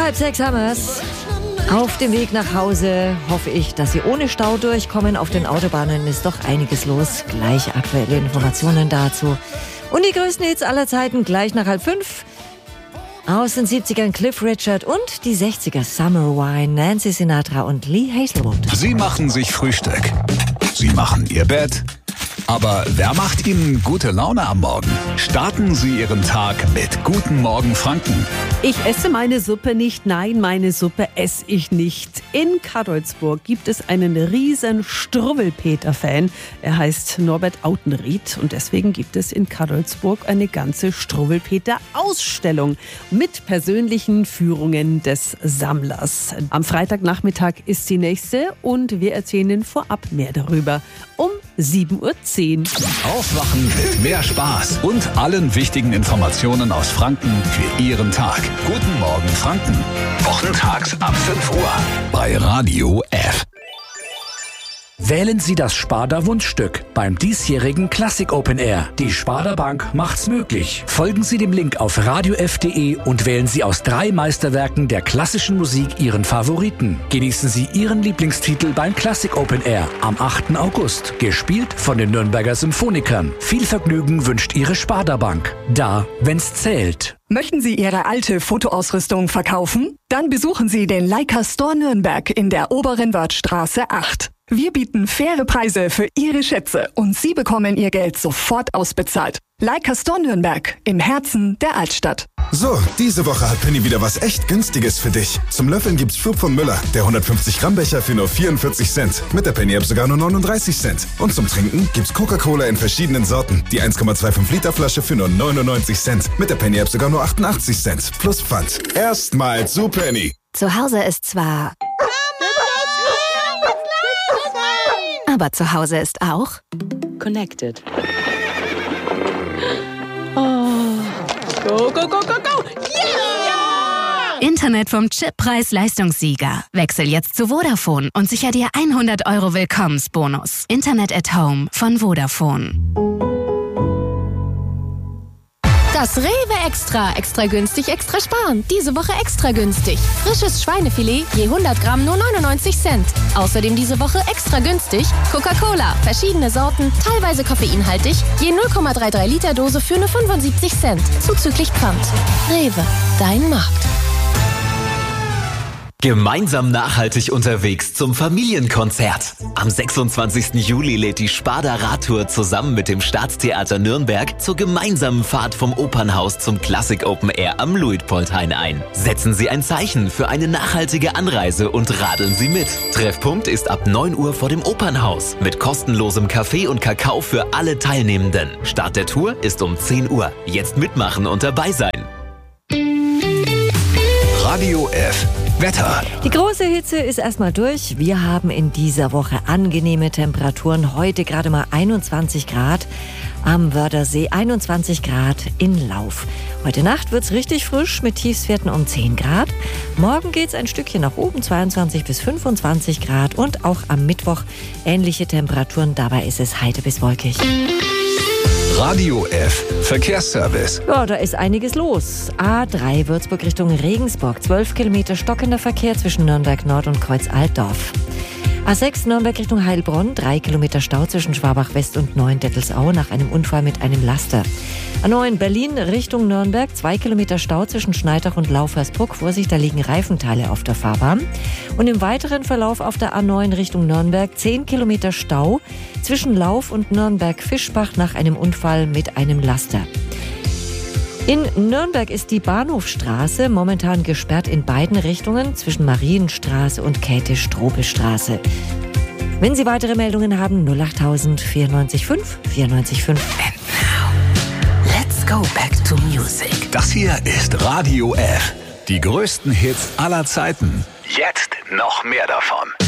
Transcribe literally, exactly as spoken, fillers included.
Halb sechs haben wir's. Auf dem Weg nach Hause hoffe ich, dass Sie ohne Stau durchkommen. Auf den Autobahnen ist doch einiges los. Gleich aktuelle Informationen dazu. Und die größten Hits aller Zeiten gleich nach halb fünf. Aus den siebzigern Cliff Richard und die sechziger Summer Wine, Nancy Sinatra und Lee Hazelwood. Sie machen sich Frühstück. Sie machen Ihr Bett. Aber wer macht Ihnen gute Laune am Morgen? Starten Sie Ihren Tag mit Guten Morgen Franken. Ich esse meine Suppe nicht, nein, meine Suppe esse ich nicht. In Kadolsburg gibt es einen riesen Struwwelpeter-Fan. Er heißt Norbert Autenried und deswegen gibt es in Kadolsburg eine ganze Struwwelpeter-Ausstellung mit persönlichen Führungen des Sammlers. Am Freitagnachmittag ist die nächste und wir erzählen Ihnen vorab mehr darüber um sieben Uhr zehn. Aufwachen mit mehr Spaß und allen wichtigen Informationen aus Franken für Ihren Tag. Guten Morgen Franken. Wochentags ab fünf Uhr bei Radio F. Wählen Sie das Sparda Wunschstück beim diesjährigen Classic Open Air. Die Sparda Bank macht's möglich. Folgen Sie dem Link auf radio f punkt de und wählen Sie aus drei Meisterwerken der klassischen Musik Ihren Favoriten. Genießen Sie Ihren Lieblingstitel beim Classic Open Air am achten August. Gespielt von den Nürnberger Symphonikern. Viel Vergnügen wünscht Ihre Sparda Bank. Da, wenn's zählt. Möchten Sie Ihre alte Fotoausrüstung verkaufen? Dann besuchen Sie den Leica Store Nürnberg in der Oberen Wörthstraße acht. Wir bieten faire Preise für Ihre Schätze und Sie bekommen Ihr Geld sofort ausbezahlt. Leica Store Nürnberg im Herzen der Altstadt. So, diese Woche hat Penny wieder was echt Günstiges für dich. Zum Löffeln gibt's Schub von Müller, der hundertfünfzig Gramm Becher für nur vierundvierzig Cent. Mit der Penny App sogar nur neununddreißig Cent. Und zum Trinken gibt's Coca-Cola in verschiedenen Sorten. Die eins Komma fünfundzwanzig Liter Flasche für nur neunundneunzig Cent. Mit der Penny App sogar nur achtundachtzig Cent. Plus Pfand. Erstmal zu Penny. Zu Hause ist zwar... Aber zu Hause ist auch... Connected. Oh. Go, go, go, go, go! Yeah! Internet vom Chip-Preis-Leistungssieger. Wechsel jetzt zu Vodafone und sicher dir hundert Euro Willkommensbonus. Internet at Home von Vodafone. Das Rewe Extra. Extra günstig, extra sparen. Diese Woche extra günstig. Frisches Schweinefilet je hundert Gramm nur neunundneunzig Cent. Außerdem diese Woche extra günstig Coca-Cola. Verschiedene Sorten, teilweise koffeinhaltig. Je null Komma dreiunddreißig Liter Dose für nur fünfundsiebzig Cent. Zuzüglich Pfand. Rewe, dein Markt. Gemeinsam nachhaltig unterwegs zum Familienkonzert. Am sechsundzwanzigsten Juli lädt die Sparda Radtour zusammen mit dem Staatstheater Nürnberg zur gemeinsamen Fahrt vom Opernhaus zum Classic Open Air am Luitpoldhain ein. Setzen Sie ein Zeichen für eine nachhaltige Anreise und radeln Sie mit. Treffpunkt ist ab neun Uhr vor dem Opernhaus mit kostenlosem Kaffee und Kakao für alle Teilnehmenden. Start der Tour ist um zehn Uhr. Jetzt mitmachen und dabei sein. Radio F. Wetter. Die große Hitze ist erstmal durch. Wir haben in dieser Woche angenehme Temperaturen. Heute gerade mal einundzwanzig Grad am Wörthersee, einundzwanzig Grad in Lauf. Heute Nacht wird's richtig frisch mit Tiefstwerten um zehn Grad. Morgen geht's ein Stückchen nach oben, zweiundzwanzig bis fünfundzwanzig Grad. Und auch am Mittwoch ähnliche Temperaturen. Dabei ist es heiter bis wolkig. Radio F. Verkehrsservice. Ja, da ist einiges los. A drei Würzburg Richtung Regensburg. zwölf Kilometer stockender Verkehr zwischen Nürnberg Nord und Kreuz Altdorf. A sechs Nürnberg Richtung Heilbronn. drei Kilometer Stau zwischen Schwabach West und Neuendettelsau nach einem Unfall mit einem Laster. A neun Berlin Richtung Nürnberg. zwei Kilometer Stau zwischen Schneidach und Laufersbruck. Vorsicht, da liegen Reifenteile auf der Fahrbahn. Und im weiteren Verlauf auf der A neun Richtung Nürnberg. zehn Kilometer Stau zwischen Lauf und Nürnberg-Fischbach nach einem Unfall mit einem Laster. In Nürnberg ist die Bahnhofstraße momentan gesperrt in beiden Richtungen zwischen Marienstraße und Käthe-Strobel-Straße. Wenn Sie weitere Meldungen haben, null achttausend vierundneunzig fünf vierundneunzig fünf. And now, let's go back to music. Das hier ist Radio F. Die größten Hits aller Zeiten. Jetzt noch mehr davon.